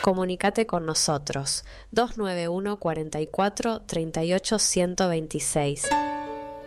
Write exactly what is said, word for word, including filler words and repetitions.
comunícate con nosotros dos nueve uno, cuarenta y cuatro, treinta y ocho, ciento veintiséis.